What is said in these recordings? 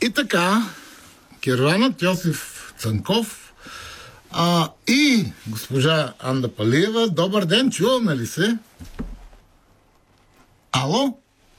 И така, Керванът Йосиф Цанков и госпожа Анда Палиева. Добър ден, чуваме ли се? Ало?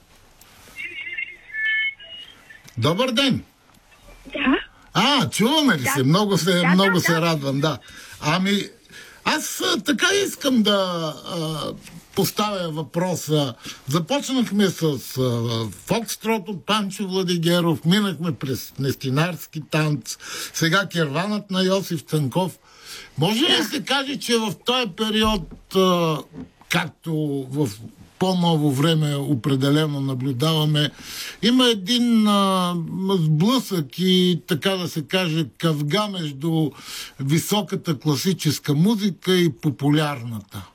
Добър ден! Да. Чуваме ли се? Много се радвам, да. Аз така искам да поставя въпроса. Започнахме с фокстрот от Панчо Владигеров, минахме през Нестинарски танц, сега Керванът на Йосиф Цанков. Може ли да се каже, че в този период, както в по-ново време определено наблюдаваме, има един сблъсък и, така да се каже, къвга между високата класическа музика и популярната?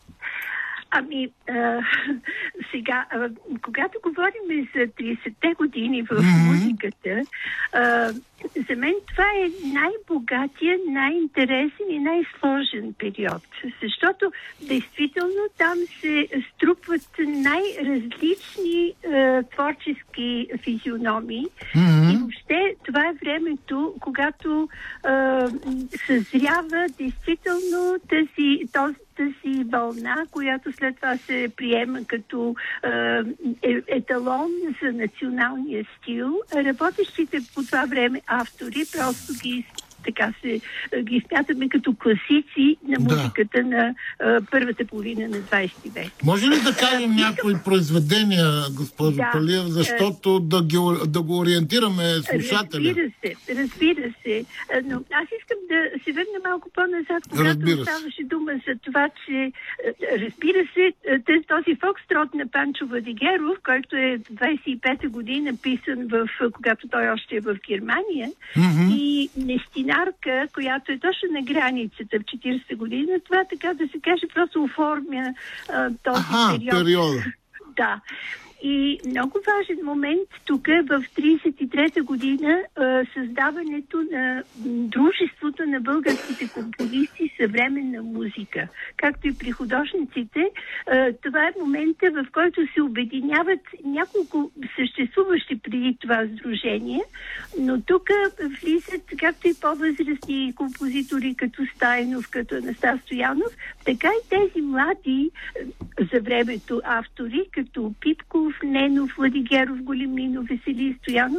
Сега, когато говорим за 30-те години в музиката, за мен това е най-богатия, най-интересен и най-сложен период. Защото действително там се струпват най-различни творчески физиономии. И въобще това е времето, когато съзрява действително тази вълна, която след това се приема като еталон за националния стил. Работещите по това време автори просто ги смятаме като класици на музиката на първата половина на 20 век. Може ли да кажем някои произведения, госпожо Палиева, защото да го ориентираме слушателя? Разбира се. Но аз искам да се върна малко по-назад, когато ставаше дума за това, че разбира се, този фокстрот на Панчо Владигеров, който е 25-та година писан когато той още е в Германия, и Нестинарка, която е точно на границата в 40-та година, това, така да се каже, просто оформя този период. Да. И много важен момент тук е в 1933 година създаването на Дружеството на българските компонисти съвременна музика. Както и при художниците, това е момента, в който се обединяват няколко съществуващи преди това сдружения, но тук влизат както и по-възрастни композитори, като Стайнов, като Анастас Стоянов, така и тези млади за времето автори, като Пипков, Ненов, Владигеров, Големинов, Весели Стоянов,